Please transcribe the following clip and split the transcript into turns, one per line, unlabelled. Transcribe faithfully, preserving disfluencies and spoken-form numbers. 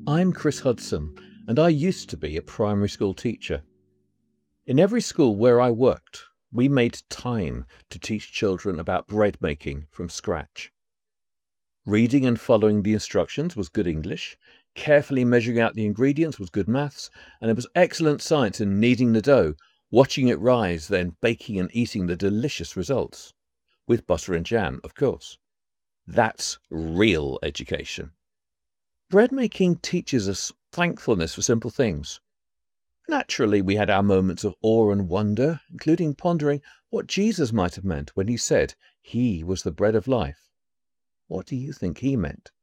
I'm Chris Hudson, and I used to be a primary school teacher. In every school where I worked, we made time to teach children about bread making from scratch. Reading and following the instructions was good English, carefully measuring out the ingredients was good maths, and there was excellent science in kneading the dough, watching it rise, then baking and eating the delicious results. With butter and jam, of course. That's real education. Bread making teaches us thankfulness for simple things. Naturally, we had our moments of awe and wonder, including pondering what Jesus might have meant when he said he was the bread of life. What do you think he meant?